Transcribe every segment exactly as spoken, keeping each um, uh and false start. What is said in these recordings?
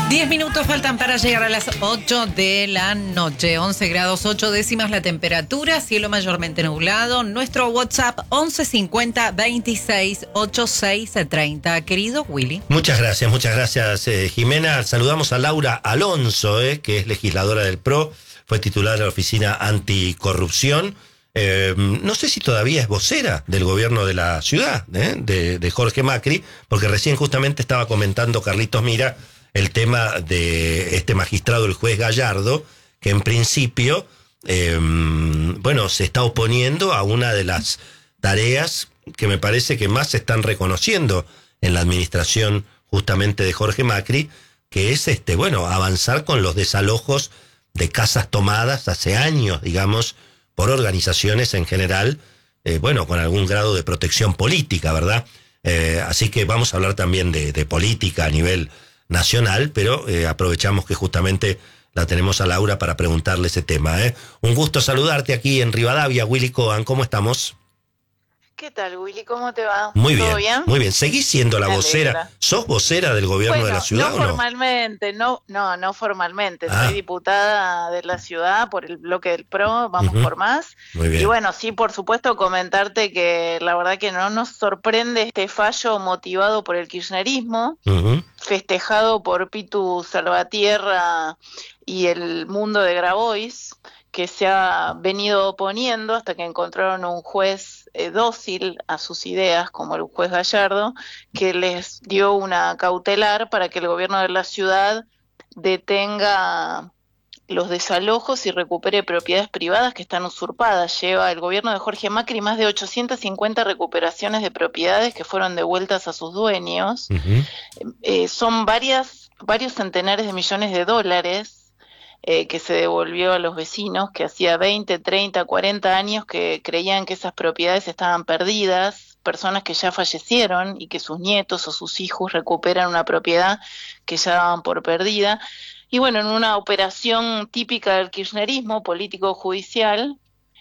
Diez minutos faltan para llegar a las ocho de la noche. once grados ocho décimas la temperatura, cielo mayormente nublado. Nuestro WhatsApp once cincuenta veintiséis ochenta y seis treinta. Querido Willy. Muchas gracias, muchas gracias, eh, Jimena. Saludamos a Laura Alonso, eh, que es legisladora del P R O, fue titular de la Oficina Anticorrupción. Eh, no sé si todavía es vocera del gobierno de la ciudad, eh, de, de Jorge Macri, porque recién justamente estaba comentando Carlitos Mira el tema de este magistrado, el juez Gallardo, que en principio, eh, bueno, se está oponiendo a una de las tareas que me parece que más se están reconociendo en la administración justamente de Jorge Macri, que es, este, bueno, avanzar con los desalojos de casas tomadas hace años, digamos, por organizaciones en general, eh, bueno, con algún grado de protección política, ¿verdad? Eh, así que vamos a hablar también de, de política a nivel nacional, pero eh, aprovechamos que justamente la tenemos a Laura para preguntarle ese tema, ¿eh? Un gusto saludarte aquí en Rivadavia, Willy Cohen, ¿cómo estamos? ¿Qué tal, Willy? ¿Cómo te va? Muy bien, ¿Todo bien? muy bien. ¿Seguís siendo la Me vocera? alegra. ¿Sos vocera del gobierno Bueno, de la ciudad no o no? formalmente, no, no, no formalmente. Ah. Soy diputada de la ciudad por el bloque del P R O, vamos Ujú. por más. Muy bien. Y bueno, sí, por supuesto, comentarte que la verdad que no nos sorprende este fallo motivado por el kirchnerismo, Ujú. festejado por Pitu Salvatierra y el mundo de Grabois, que se ha venido oponiendo hasta que encontraron un juez eh, dócil a sus ideas, como el juez Gallardo, que les dio una cautelar para que el gobierno de la ciudad detenga los desalojos y recupere propiedades privadas que están usurpadas. Lleva el gobierno de Jorge Macri más de ochocientas cincuenta recuperaciones de propiedades que fueron devueltas a sus dueños. Ujú. Eh, son varias, varios centenares de millones de dólares eh, que se devolvió a los vecinos, que hacía veinte, treinta, cuarenta años que creían que esas propiedades estaban perdidas, personas que ya fallecieron y que sus nietos o sus hijos recuperan una propiedad que ya daban por perdida. Y bueno, en una operación típica del kirchnerismo político-judicial,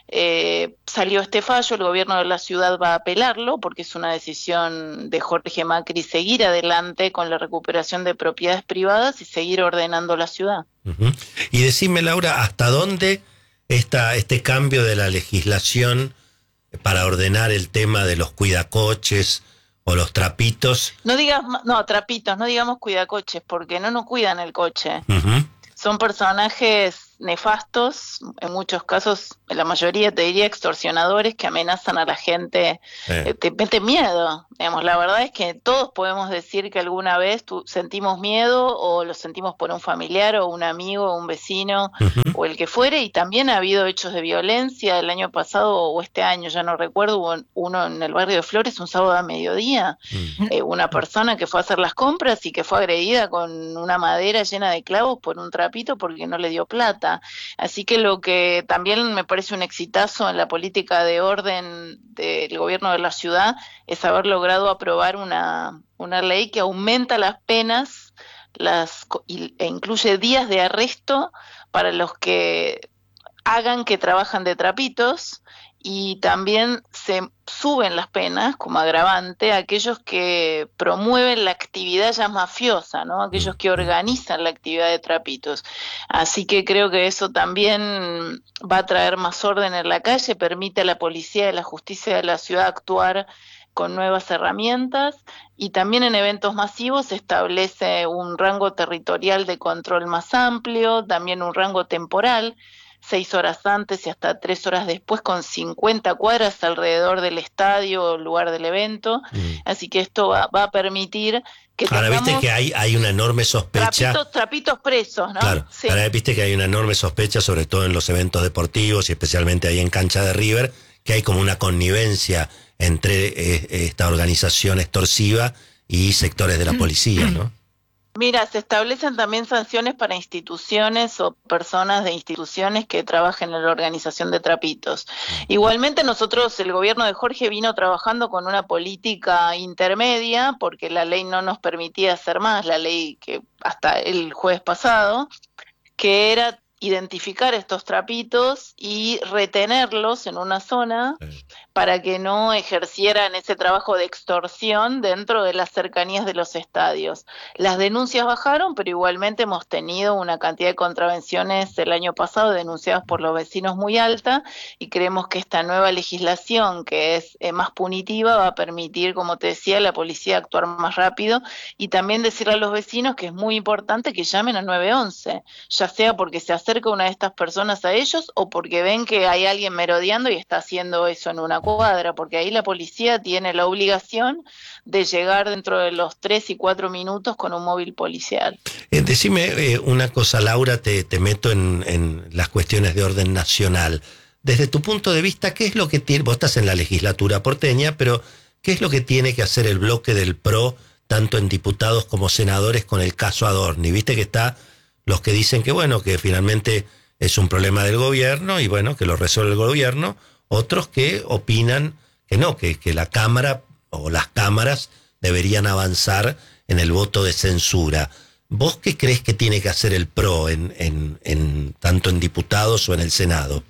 Eh, salió este fallo, el gobierno de la ciudad va a apelarlo porque es una decisión de Jorge Macri seguir adelante con la recuperación de propiedades privadas y seguir ordenando la ciudad. Ujú. Y decime, Laura, ¿hasta dónde está este cambio de la legislación para ordenar el tema de los cuidacoches o los trapitos? No digas, no, trapitos, no digamos cuidacoches porque no nos cuidan el coche. Ujú. Son personajes nefastos, en muchos casos, en la mayoría te diría extorsionadores que amenazan a la gente, Eh. eh, te meten miedo. Digamos, la verdad es que todos podemos decir que alguna vez tu, sentimos miedo o lo sentimos por un familiar o un amigo o un vecino Ujú. o el que fuere, y también ha habido hechos de violencia el año pasado o este año, ya no recuerdo, hubo uno en el barrio de Flores un sábado a mediodía, Mm. eh, una persona que fue a hacer las compras y que fue agredida con una madera llena de clavos por un trapito porque no le dio plata. Así que lo que también me parece un exitazo en la política de orden del gobierno de la ciudad es haber logrado aprobar una, una ley que aumenta las penas las, y, e incluye días de arresto para los que hagan que trabajan de trapitos, y también se suben las penas como agravante a aquellos que promueven la actividad ya mafiosa, ¿no? Aquellos que organizan la actividad de trapitos. Así que creo que eso también va a traer más orden en la calle, permite a la policía y a la justicia de la ciudad actuar con nuevas herramientas, y también en eventos masivos se establece un rango territorial de control más amplio, también un rango temporal, seis horas antes y hasta tres horas después, con cincuenta cuadras alrededor del estadio o lugar del evento. Mm. Así que esto va, va a permitir que Ahora viste tengamos que hay, hay una enorme sospecha. trapitos, trapitos presos, ¿no? Claro, Sí. ahora viste que hay una enorme sospecha, sobre todo en los eventos deportivos y especialmente ahí en cancha de River, que hay como una connivencia entre eh, esta organización extorsiva y sectores de la policía, ¿no? Mira, se establecen también sanciones para instituciones o personas de instituciones que trabajen en la organización de trapitos. Igualmente nosotros, el gobierno de Jorge vino trabajando con una política intermedia porque la ley no nos permitía hacer más, la ley que hasta el jueves pasado, que era identificar estos trapitos y retenerlos en una zona sí. para que no ejercieran ese trabajo de extorsión dentro de las cercanías de los estadios. Las denuncias bajaron, pero igualmente hemos tenido una cantidad de contravenciones el año pasado denunciadas por los vecinos muy alta, y creemos que esta nueva legislación, que es eh, más punitiva, va a permitir, como te decía, a la policía actuar más rápido, y también decirle a los vecinos que es muy importante que llamen al nueve once, ya sea porque se acerca una de estas personas a ellos o porque ven que hay alguien merodeando y está haciendo eso en una cuadra, porque ahí la policía tiene la obligación de llegar dentro de los tres y cuatro minutos con un móvil policial. Eh, decime eh, una cosa, Laura, te, te meto en, en las cuestiones de orden nacional. Desde tu punto de vista, ¿qué es lo que tiene, vos estás en la legislatura porteña, pero qué es lo que tiene que hacer el bloque del P R O, tanto en diputados como senadores, con el caso Adorni? Viste que está los que dicen que, bueno, que finalmente es un problema del gobierno y, bueno, que lo resuelve el gobierno. Otros que opinan que no, que, que la Cámara o las cámaras deberían avanzar en el voto de censura. ¿Vos qué crees que tiene que hacer el P R O en, en, en tanto en diputados o en el Senado?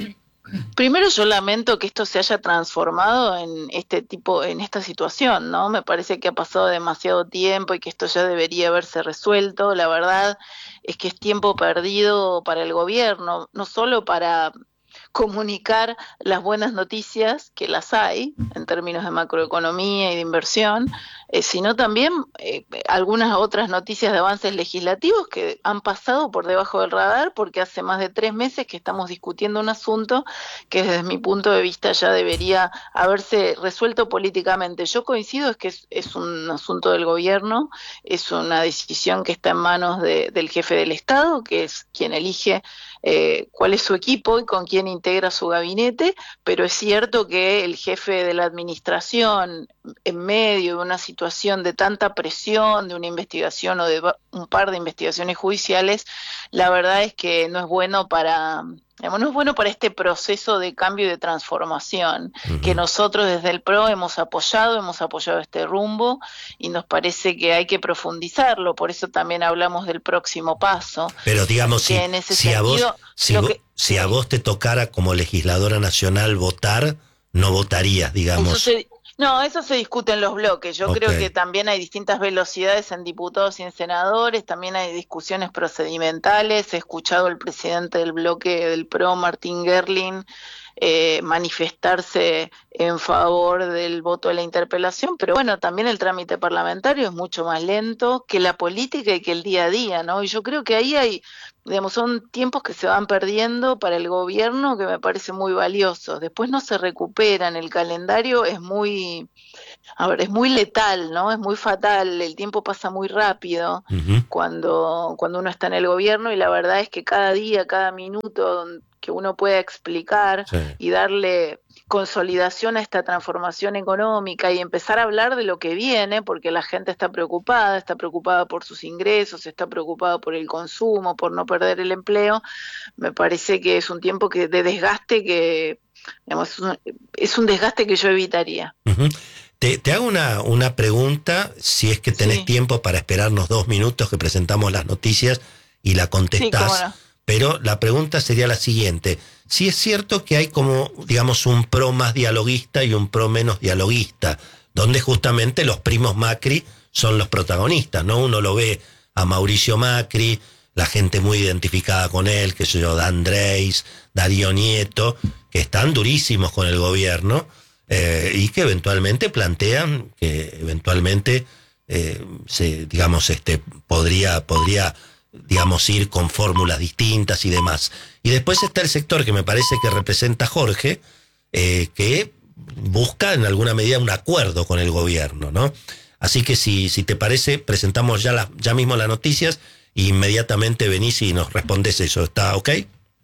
Primero, yo lamento que esto se haya transformado en este tipo, en esta situación, ¿no? Me parece que ha pasado demasiado tiempo y que esto ya debería haberse resuelto. La verdad es que es tiempo perdido para el gobierno, no solo para comunicar las buenas noticias, que las hay en términos de macroeconomía y de inversión, eh, sino también eh, algunas otras noticias de avances legislativos que han pasado por debajo del radar, porque hace más de tres meses que estamos discutiendo un asunto que desde mi punto de vista ya debería haberse resuelto políticamente. Yo coincido, es que es, es un asunto del gobierno, es una decisión que está en manos de, del jefe del Estado, que es quien elige Eh, cuál es su equipo y con quién integra su gabinete, pero es cierto que el jefe de la administración, en medio de una situación de tanta presión, de una investigación o de un par de investigaciones judiciales, la verdad es que no es bueno para... Digamos, no es bueno para este proceso de cambio y de transformación, uh-huh. que nosotros desde el P R O hemos apoyado, hemos apoyado este rumbo y nos parece que hay que profundizarlo, por eso también hablamos del próximo paso. Pero digamos, si, en ese si, sentido, a vos, si, vos, que, si a vos te tocara como legisladora nacional votar, no votarías, digamos. Eso se, No, eso se discute en los bloques. Yo okay. creo que también hay distintas velocidades en diputados y en senadores, también hay discusiones procedimentales. He escuchado al presidente del bloque del P R O, Martín Gerling, eh, manifestarse en favor del voto de la interpelación, pero bueno, también el trámite parlamentario es mucho más lento que la política y que el día a día, ¿no? Y yo creo que ahí hay, digamos, son tiempos que se van perdiendo para el gobierno que me parece muy valiosos. Después no se recuperan, el calendario es muy, a ver, es muy letal, ¿no? Es muy fatal, el tiempo pasa muy rápido uh-huh. cuando, cuando uno está en el gobierno, y la verdad es que cada día, cada minuto que uno pueda explicar sí. y darle consolidación a esta transformación económica y empezar a hablar de lo que viene, porque la gente está preocupada, está preocupada por sus ingresos, está preocupada por el consumo, por no perder el empleo. Me parece que es un tiempo que de desgaste que, digamos, es un, es un desgaste que yo evitaría. Uh-huh. Te, te hago una, una pregunta, si es que tenés sí. tiempo para esperarnos dos minutos que presentamos las noticias y la contestás. Sí, cómo no. Pero la pregunta sería la siguiente: si es cierto que hay como, digamos, un P R O más dialoguista y un P R O menos dialoguista, donde justamente los primos Macri son los protagonistas, ¿no? Uno lo ve a Mauricio Macri, la gente muy identificada con él, que sé yo, D'Andrés, Darío Nieto, que están durísimos con el gobierno eh, y que eventualmente plantean que eventualmente eh, se, digamos, este podría podría digamos, ir con fórmulas distintas y demás. Y después está el sector que me parece que representa Jorge, eh, que busca en alguna medida un acuerdo con el gobierno, ¿no? Así que si, si te parece, presentamos ya, la, ya mismo las noticias e inmediatamente venís y nos respondes eso. ¿Está ok?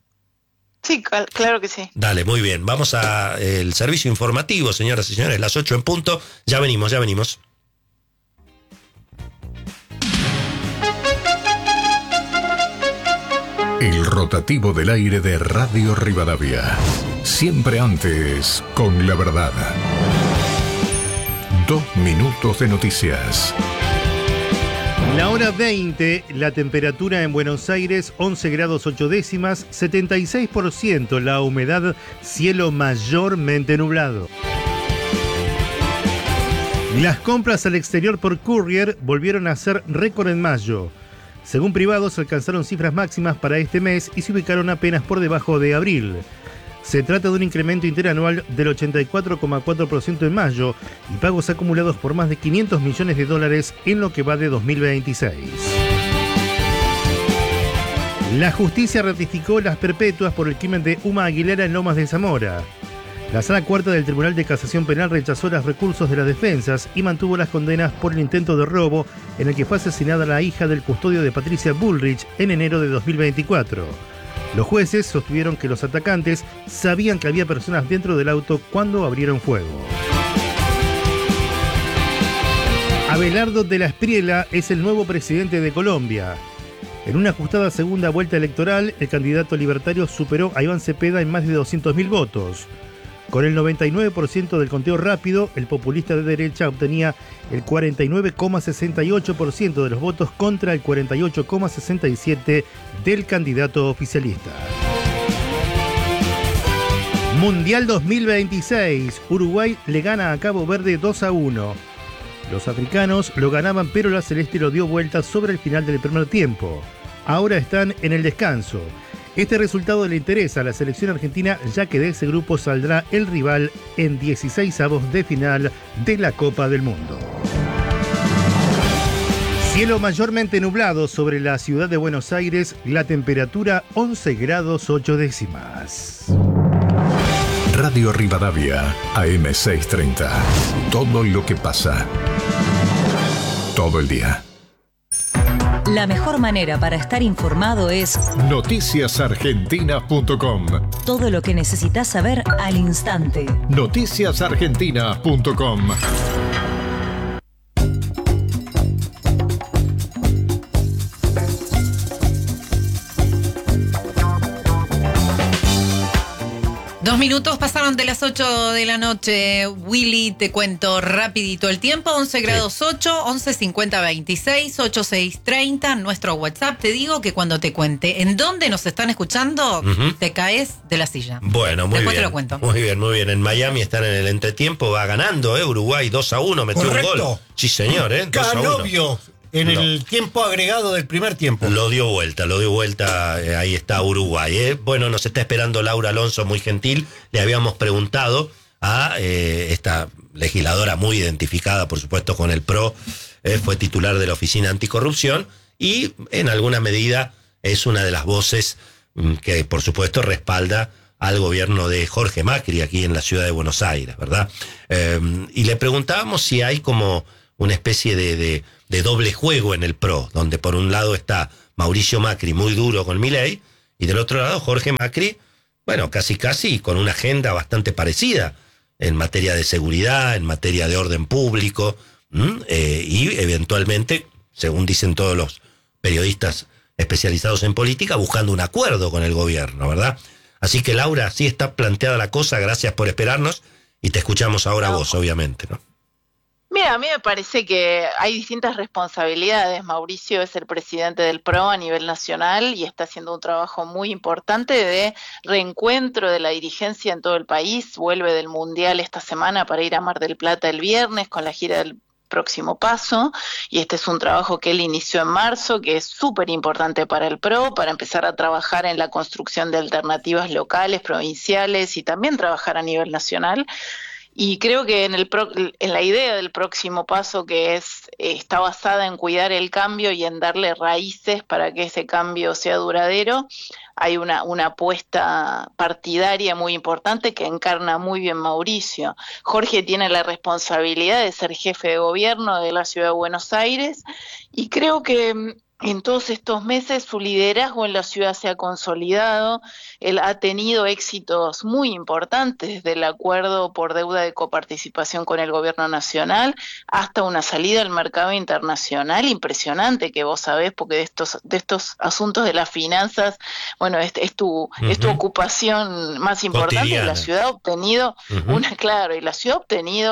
Sí, claro que sí. Dale, muy bien. Vamos a eh, el servicio informativo, señoras y señores, las ocho en punto. Ya venimos, ya venimos. El rotativo del aire de Radio Rivadavia. Siempre antes, con la verdad. Dos minutos de noticias. La hora veinte, la temperatura en Buenos Aires once grados ocho décimas, setenta y seis por ciento la humedad, cielo mayormente nublado. Las compras al exterior por courier volvieron a ser récord en mayo. Según privados, alcanzaron cifras máximas para este mes y se ubicaron apenas por debajo de abril. Se trata de un incremento interanual del ochenta y cuatro coma cuatro por ciento en mayo y pagos acumulados por más de quinientos millones de dólares en lo que va de dos mil veintiséis. La justicia ratificó las perpetuas por el crimen de Uma Aguilera en Lomas de Zamora. La Sala Cuarta del Tribunal de Casación Penal rechazó los recursos de las defensas y mantuvo las condenas por el intento de robo en el que fue asesinada la hija del custodio de Patricia Bullrich en enero de dos mil veinticuatro. Los jueces sostuvieron que los atacantes sabían que había personas dentro del auto cuando abrieron fuego. Abelardo de la Espriella es el nuevo presidente de Colombia. En una ajustada segunda vuelta electoral, el candidato libertario superó a Iván Cepeda en más de doscientos mil votos. Con el noventa y nueve por ciento del conteo rápido, el populista de derecha obtenía el cuarenta y nueve coma sesenta y ocho por ciento de los votos contra el cuarenta y ocho coma sesenta y siete por ciento del candidato oficialista. Mundial dos mil veintiséis. Uruguay le gana a Cabo Verde dos a uno. Los africanos lo ganaban, pero la celeste lo dio vuelta sobre el final del primer tiempo. Ahora están en el descanso. Este resultado le interesa a la selección argentina, ya que de ese grupo saldrá el rival en dieciseisavos de final de la Copa del Mundo. Cielo mayormente nublado sobre la ciudad de Buenos Aires, la temperatura once grados ocho décimas. Radio Rivadavia, A M seiscientos treinta. Todo lo que pasa. Todo el día. La mejor manera para estar informado es noticias argentinas punto com. Todo lo que necesitas saber al instante. noticias argentinas punto com. Dos minutos pasaron de las ocho de la noche. Willy, te cuento rapidito el tiempo. once grados ocho, once cincuenta veintiséis, ochenta y seis treinta. Nuestro WhatsApp. Te digo que cuando te cuente en dónde nos están escuchando, uh-huh. te caes de la silla. Bueno, muy Después bien. te lo cuento. Muy bien, muy bien. En Miami están en el entretiempo. Va ganando, ¿eh? Uruguay dos a uno. Metió Correcto. un gol. Sí, señor, ¿eh? Canovio. En No. el tiempo agregado del primer tiempo. Lo dio vuelta, lo dio vuelta, eh, ahí está Uruguay. ¿eh? Bueno, nos está esperando Laura Alonso, muy gentil. Le habíamos preguntado a eh, esta legisladora muy identificada, por supuesto, con el P R O, eh, fue titular de la Oficina Anticorrupción y en alguna medida es una de las voces mm, que, por supuesto, respalda al gobierno de Jorge Macri aquí en la ciudad de Buenos Aires, ¿verdad? Eh, y le preguntábamos si hay como una especie de, de, de doble juego en el P R O, donde por un lado está Mauricio Macri muy duro con Milei, y del otro lado Jorge Macri, bueno, casi casi con una agenda bastante parecida en materia de seguridad, en materia de orden público, eh, y eventualmente, según dicen todos los periodistas especializados en política, buscando un acuerdo con el gobierno, ¿verdad? Así que, Laura, así está planteada la cosa, gracias por esperarnos, y te escuchamos ahora no. vos, obviamente, ¿no? Mira, a mí me parece que hay distintas responsabilidades. Mauricio es el presidente del P R O a nivel nacional y está haciendo un trabajo muy importante de reencuentro de la dirigencia en todo el país. Vuelve del Mundial esta semana para ir a Mar del Plata el viernes con la gira del Próximo Paso, y este es un trabajo que él inició en marzo, que es súper importante para el P R O, para empezar a trabajar en la construcción de alternativas locales, provinciales y también trabajar a nivel nacional. Y creo que en, el pro, en la idea del Próximo Paso, que es está basada en cuidar el cambio y en darle raíces para que ese cambio sea duradero, hay una, una apuesta partidaria muy importante que encarna muy bien Mauricio. Jorge tiene la responsabilidad de ser jefe de gobierno de la ciudad de Buenos Aires y creo que en todos estos meses su liderazgo en la ciudad se ha consolidado. Él ha tenido éxitos muy importantes, desde el acuerdo por deuda de coparticipación con el gobierno nacional hasta una salida al mercado internacional impresionante, que vos sabés, porque de estos de estos asuntos de las finanzas, bueno, es, es tu uh-huh. es tu ocupación más importante. Cotidiana. Y la ciudad ha obtenido uh-huh. una, claro, y la ciudad ha obtenido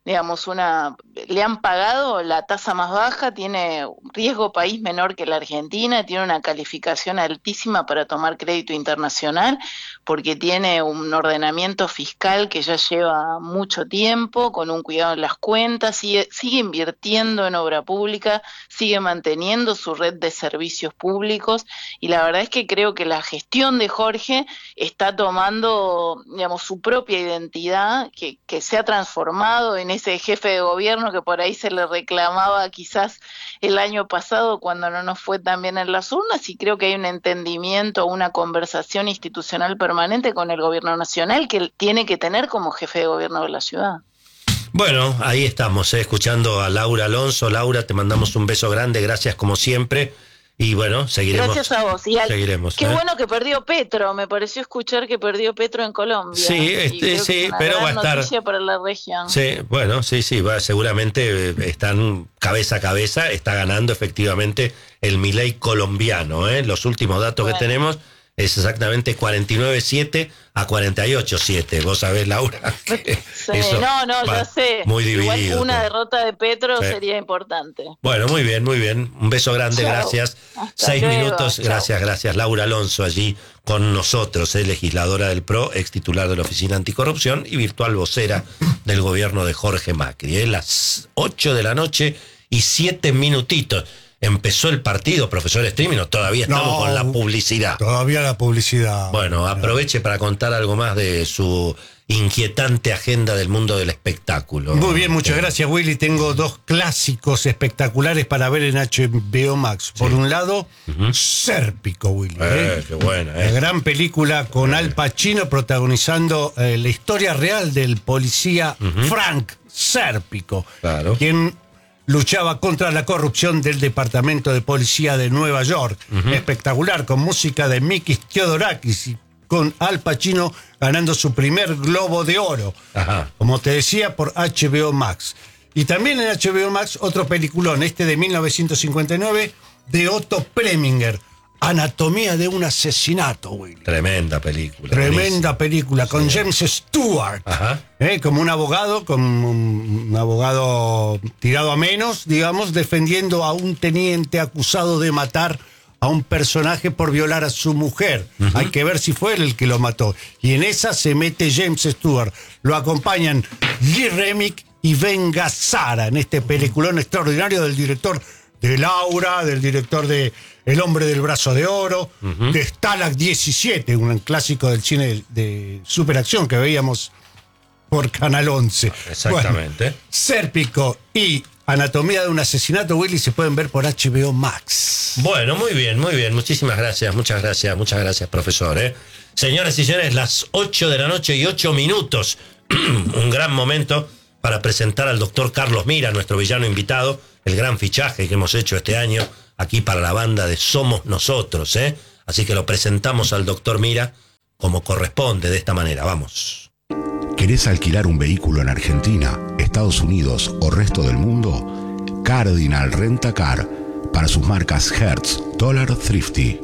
digamos, una, le han pagado la tasa más baja, tiene riesgo país menor que la Argentina, tiene una calificación altísima para tomar crédito internacional, porque tiene un ordenamiento fiscal que ya lleva mucho tiempo, con un cuidado en las cuentas, sigue, sigue invirtiendo en obra pública, sigue manteniendo su red de servicios públicos, y la verdad es que creo que la gestión de Jorge está tomando, digamos, su propia identidad, que, que se ha transformado en ese jefe de gobierno que por ahí se le reclamaba quizás el año pasado cuando no nos fue tan bien en las urnas, y creo que hay un entendimiento, una conversación institucional permanente con el gobierno nacional que él tiene que tener como jefe de gobierno de la ciudad. Bueno, ahí estamos, eh, escuchando a Laura Alonso. Laura, te mandamos un beso grande, gracias como siempre. Y bueno, seguiremos. Gracias a vos. Y al, seguiremos, qué ¿eh? bueno que perdió Petro, me pareció escuchar que perdió Petro en Colombia. Sí, este, sí, pero va a estar. Noticia para la región. Sí, bueno, sí, sí, va, seguramente eh, están cabeza a cabeza, está ganando efectivamente el Milei colombiano, ¿eh? Los últimos datos bueno. que tenemos es exactamente cuarenta y nueve siete a cuarenta y ocho siete. Vos sabés, Laura. Sí, no, no, ya sé. Muy dividido. Igual una todo. derrota de Petro sí. sería importante. Bueno, muy bien, muy bien. Un beso grande, Chao. gracias. Hasta Seis luego. minutos, Chao. gracias, gracias. Laura Alonso allí con nosotros, eh, legisladora del P R O, ex titular de la Oficina Anticorrupción y virtual vocera del gobierno de Jorge Macri. Eh, las ocho de la noche y siete minutitos. Empezó el partido, profesor Strimino, todavía estamos no, con la publicidad. Todavía la publicidad. Bueno, aproveche para contar algo más de su inquietante agenda del mundo del espectáculo. Muy bien, muchas gracias, Willy. Tengo dos clásicos espectaculares para ver en H B O Max. Por sí. un lado, uh-huh. Sérpico, Willy. Eh, ¿eh? Qué buena, eh. La gran película con eh. Al Pacino protagonizando eh, la historia real del policía uh-huh. Frank Sérpico. Claro. Quien luchaba contra la corrupción del Departamento de Policía de Nueva York. Uh-huh. Espectacular, con música de Mikis Theodorakis y con Al Pacino ganando su primer Globo de Oro. Ajá. Como te decía, por H B O Max. Y también en H B O Max otro peliculón, este de mil novecientos cincuenta y nueve, de Otto Preminger, Anatomía de un asesinato, Willy. Tremenda película. Tremenda buenísima. película, con sí. James Stewart, ¿eh? como un abogado, como un, un abogado tirado a menos, digamos, defendiendo a un teniente acusado de matar a un personaje por violar a su mujer. Uh-huh. Hay que ver si fue él el que lo mató. Y en esa se mete James Stewart. Lo acompañan Lee Remick y Ben Gazzara en este peliculón extraordinario del director de Laura, del director de El hombre del brazo de oro, uh-huh. de Stalag diecisiete, un clásico del cine de, de superacción que veíamos por Canal once. Exactamente. Bueno, Sérpico y Anatomía de un asesinato, Willy, se pueden ver por H B O Max. Bueno, muy bien, muy bien. Muchísimas gracias, muchas gracias, muchas gracias, profesor. ¿eh? Señoras y señores, las ocho de la noche y ocho minutos. Un gran momento para presentar al doctor Carlos Mira, nuestro villano invitado, el gran fichaje que hemos hecho este año aquí para la banda de Somos Nosotros. ¿eh? Así que lo presentamos al doctor Mira como corresponde, de esta manera. Vamos. ¿Querés alquilar un vehículo en Argentina, Estados Unidos o resto del mundo? Cardinal Rent-A-Car para sus marcas Hertz, Dollar, Thrifty.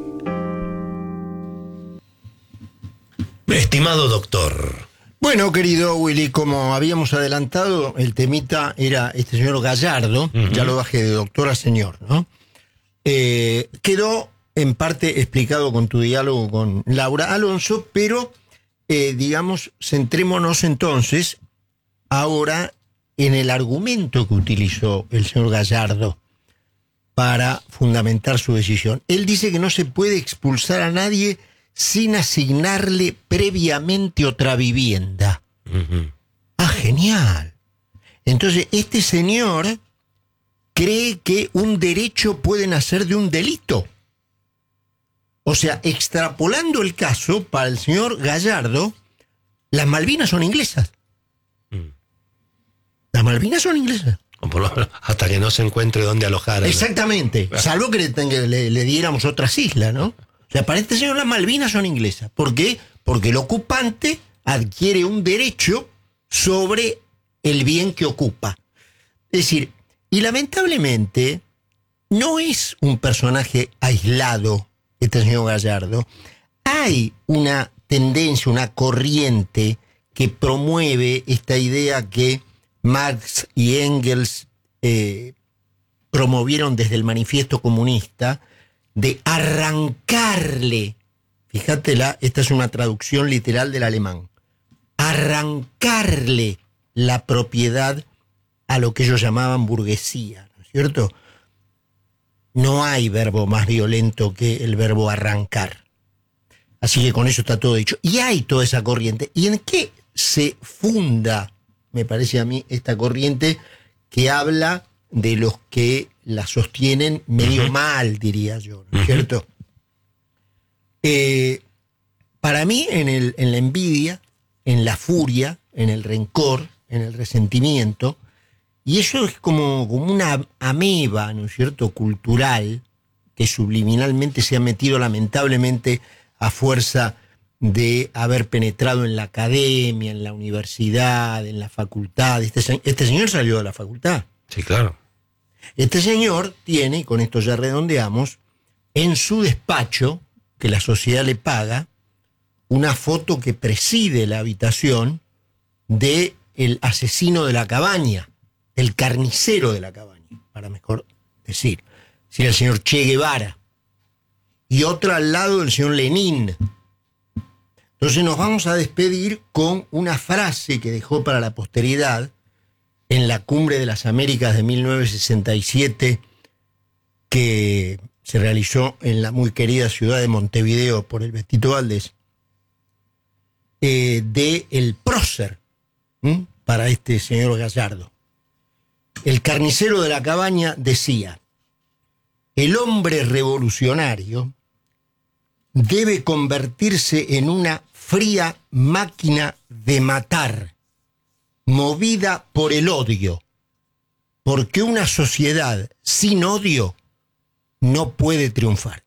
Estimado doctor. Bueno, querido Willy, como habíamos adelantado, el temita era este señor Gallardo, uh-huh. ya lo bajé de doctor a señor, ¿no? Eh, quedó en parte explicado con tu diálogo con Laura Alonso, pero eh, digamos, centrémonos entonces ahora en el argumento que utilizó el señor Gallardo para fundamentar su decisión. Él dice que no se puede expulsar a nadie sin asignarle previamente otra vivienda. Uh-huh. Ah, genial. Entonces, este señor cree que un derecho puede nacer de un delito. O sea, extrapolando el caso, para el señor Gallardo, las Malvinas son inglesas. Mm. Las Malvinas son inglesas. Hasta que no se encuentre dónde alojar. Exactamente. Salvo que le, le, le diéramos otras islas, ¿no? O sea, para este señor las Malvinas son inglesas. ¿Por qué? Porque el ocupante adquiere un derecho sobre el bien que ocupa. Es decir, y lamentablemente no es un personaje aislado este señor Gallardo. Hay una tendencia, una corriente que promueve esta idea que Marx y Engels eh, promovieron desde el Manifiesto Comunista, de arrancarle, fíjatela, esta es una traducción literal del alemán, arrancarle la propiedad a lo que ellos llamaban burguesía, ¿no es cierto? No hay verbo más violento que el verbo arrancar. Así que con eso está todo dicho. Y hay toda esa corriente. ¿Y en qué se funda, me parece a mí, esta corriente que habla de los que la sostienen medio uh-huh. mal, diría yo, ¿no es uh-huh. cierto? Eh, para mí, en, el, en la envidia, en la furia, en el rencor, en el resentimiento, y eso es como, como una ameba, ¿no es cierto?, cultural, que subliminalmente se ha metido lamentablemente a fuerza de haber penetrado en la academia, en la universidad, en la facultad. Este, este señor salió de la facultad. Sí, claro. Este señor tiene, y con esto ya redondeamos, en su despacho, que la sociedad le paga, una foto que preside la habitación de el asesino de la cabaña, el carnicero de la cabaña, para mejor decir. Es el señor Che Guevara. Y otra al lado del señor Lenin. Entonces nos vamos a despedir con una frase que dejó para la posteridad en la Cumbre de las Américas de mil novecientos sesenta y siete, que se realizó en la muy querida ciudad de Montevideo por el Bestito Valdés, eh, de el prócer, ¿m? para este señor Gallardo. El carnicero de la cabaña decía: el hombre revolucionario debe convertirse en una fría máquina de matar, movida por el odio, porque una sociedad sin odio no puede triunfar.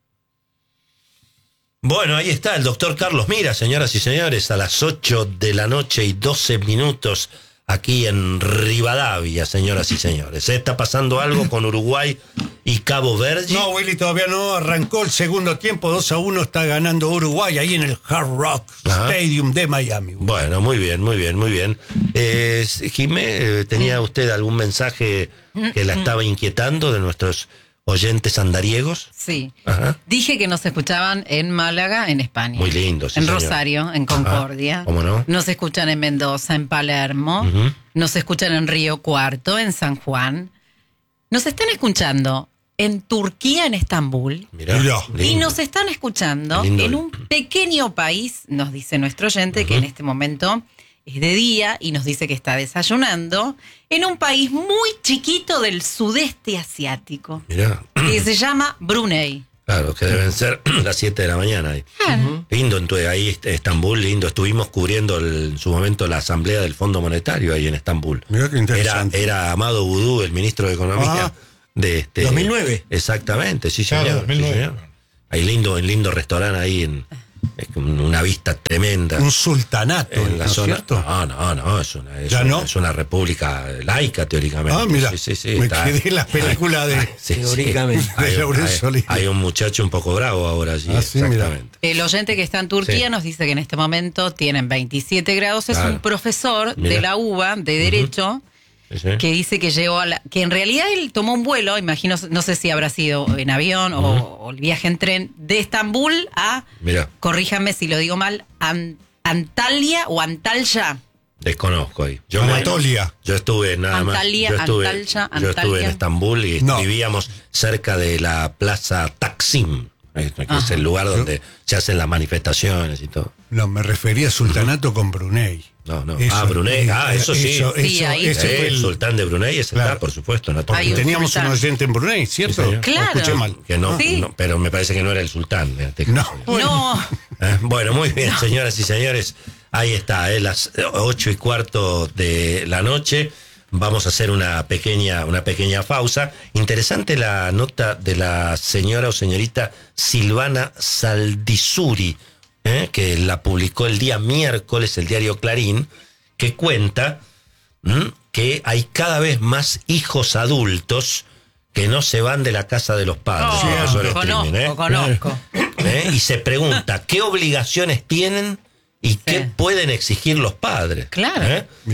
Bueno, ahí está el doctor Carlos Mira, señoras y señores, a las ocho de la noche y doce minutos, aquí en Rivadavia, señoras y señores. ¿Está pasando algo con Uruguay y Cabo Verde? No, Willy, todavía no arrancó el segundo tiempo. dos a uno está ganando Uruguay ahí en el Hard Rock Ajá. Stadium de Miami. Bueno, muy bien, muy bien, muy bien. Eh, Jimé, ¿tenía usted algún mensaje que la estaba inquietando de nuestros oyentes andariegos? Sí. Ajá. Dije que nos escuchaban en Málaga, en España. Muy lindo, sí, En señor. Rosario, en Concordia. Ajá. ¿Cómo no? Nos escuchan en Mendoza, en Palermo. Uh-huh. Nos escuchan en Río Cuarto, en San Juan. Nos están escuchando en Turquía, en Estambul. Mirá, y nos están escuchando lindo. En un pequeño país, nos dice nuestro oyente, uh-huh. que en este momento es de día y nos dice que está desayunando, en un país muy chiquito del sudeste asiático. Mirá. Que se llama Brunei. Claro, que deben ser las siete de la mañana ahí. Uh-huh. Lindo, entonces, ahí Estambul, lindo. Estuvimos cubriendo el, en su momento la asamblea del Fondo Monetario ahí en Estambul. Mirá qué interesante. Era, era Amado Boudou, el ministro de Economía. Ah, de este, ¿dos mil nueve? Exactamente, sí, señor. Claro, dos mil nueve. Sí, señor. Hay lindo, un lindo restaurante ahí en... Es una vista tremenda. Un sultanato en la ¿no zona. ¿cierto? No, no, no, es una, es, ¿Ya una, no? es una república laica teóricamente. Ah, mira, sí, sí, sí, me está, quedé en las películas de... sí, teóricamente. Sí. Hay, de Laurence hay, Olivier. hay un muchacho un poco bravo ahora, sí, Ah, sí, exactamente. El oyente que está en Turquía Sí. nos dice que en este momento tienen veintisiete grados. Es Claro. un profesor Mirá. de la U B A de Derecho. Sí, sí. Que dice que llegó a la, que en realidad él tomó un vuelo, imagino, no sé si habrá sido en avión uh-huh. o, o el viaje en tren, de Estambul a, Mirá. corríjame si lo digo mal, An- Antalya o Antalya. Desconozco ahí. Yo, Anatolia. yo estuve nada más. Antalya, yo estuve, Antalya, yo estuve Antalya. en Estambul y No. vivíamos cerca de la plaza Taksim, que es Ajá. el lugar donde se hacen las manifestaciones y todo. No, me refería a sultanato con Brunei. No, no. Eso, ah, Brunei, ah, eso sí. Eso, Sí, eso, ahí. ese Eh, fue el el... sultán de Brunei, ese Claro. está, por supuesto. No, Hay un Teníamos sultán. un oyente en Brunei, ¿cierto? Sí, señor. Claro. ¿O escuché mal? Que no, Sí. no, pero me parece que no era el sultán. En este No. caso. No, Eh, Bueno, muy bien, señoras y señores. Ahí está, eh, las ocho y cuarto de la noche. Vamos a hacer una pequeña, una pequeña pausa. Interesante la nota de la señora o señorita Silvana Saldisuri, eh, que la publicó el día miércoles el diario Clarín, que cuenta ¿m? que hay cada vez más hijos adultos que no se van de la casa de los padres. Oh, profesor conozco, Streaming, ¿eh? conozco. ¿Eh? Y se pregunta qué obligaciones tienen y qué Sí. pueden exigir los padres. Claro. ¿Eh? Mirá.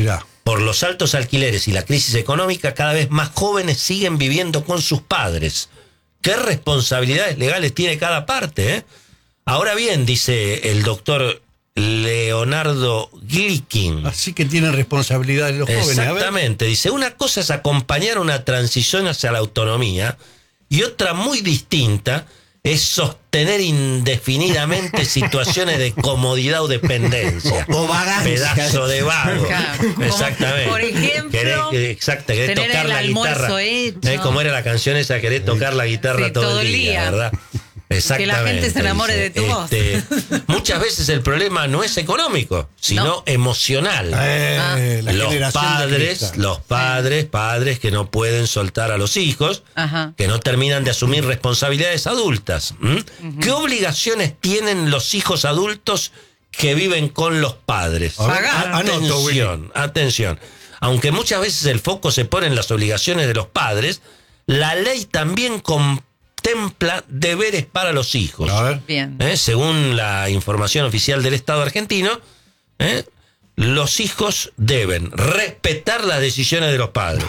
por los altos alquileres y la crisis económica, cada vez más jóvenes siguen viviendo con sus padres. ¿Qué responsabilidades legales tiene cada parte? ¿eh? Ahora bien, dice el doctor Leonardo Glickin. Así que tienen responsabilidades los jóvenes. Exactamente. Dice, una cosa es acompañar una transición hacia la autonomía y otra muy distinta es sostener indefinidamente situaciones de comodidad o dependencia. O vagancia. Pedazo de vago. Claro. Exactamente. Por ejemplo, querés, exacto, querés tener tocar el la guitarra. hecho. ¿Eh? Como era la canción esa, querés tocar la guitarra Sí, todo, todo el el día, día. ¿verdad? Exactamente. Que la gente se enamore dice. de tu voz. Este, muchas veces el problema no es económico, sino No. emocional. Eh, la los generación de padres, cristal. los padres, padres que no pueden soltar a los hijos, Ajá. que no terminan de asumir responsabilidades adultas. ¿m? Ujú. ¿Qué obligaciones tienen los hijos adultos que viven con los padres? A ver, Pagar. a- anoto, Willy. Atención, atención. Aunque muchas veces el foco se pone en las obligaciones de los padres, la ley también contempla deberes para los hijos. A ver. Bien. ¿Eh? Según la información oficial del Estado argentino, ¿eh? los hijos deben respetar las decisiones de los padres.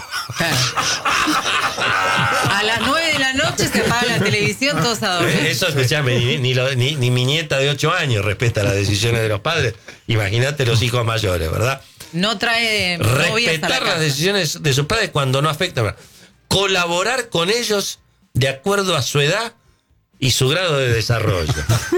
A las nueve de la noche se apaga la televisión, todos a dormir. ¿Eh? Eso escuchame, ni, ni, lo- ni- ni mi nieta de ocho años respeta las decisiones de los padres. Imagínate los hijos mayores, ¿verdad? No trae novias a la Respetar las casa. decisiones de sus padres cuando no afectan. Colaborar con ellos de acuerdo a su edad y su grado de desarrollo.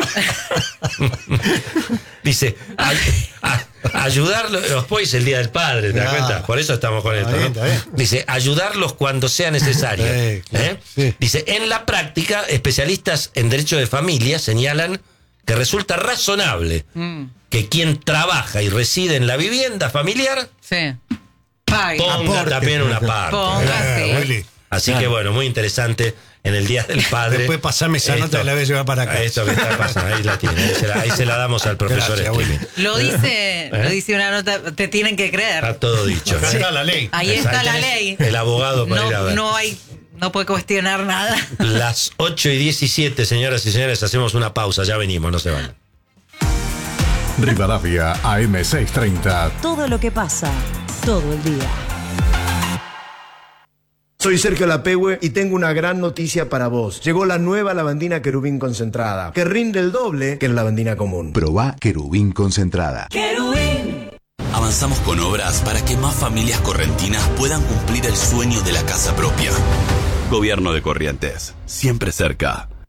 Dice, a- a- ayudarlos, hoy es el Día del Padre, ¿te das Ah. cuenta? Por eso estamos con esto, Está bien, ¿no? está bien. Dice, ayudarlos cuando sea necesario. Sí, claro, ¿eh? sí. Dice, en la práctica, especialistas en derecho de familia señalan que resulta razonable Mm, que quien trabaja y reside en la vivienda familiar sí. Pague. ponga Aporte. también una parte. Ponga, Eh, sí. Willy. Así que bueno, muy interesante en el Día del Padre. Después pasame esa Esto- nota y la voy a llevar para acá. Esto que está pasando, ahí la tiene, ahí se la, ahí se la damos al profesor Gracias, Estiglitz. Willy. Lo dice, ¿Eh? lo dice una nota, te tienen que creer. Está todo dicho. Acá ¿eh? está la ley. Ahí está la Tenés ley. El abogado para ir a No, ver. no hay, no puede cuestionar nada. Las ocho y diecisiete, señoras y señores, hacemos una pausa, ya venimos, no se van. Rivadavia A M seiscientos treinta. Todo lo que pasa, todo el día. Soy Sergio Lapehue y tengo una gran noticia para vos. Llegó la nueva lavandina querubín concentrada, que rinde el doble que la lavandina común. Probá querubín concentrada. Avanzamos con obras para que más familias correntinas puedan cumplir el sueño de la casa propia. Gobierno de Corrientes, siempre cerca.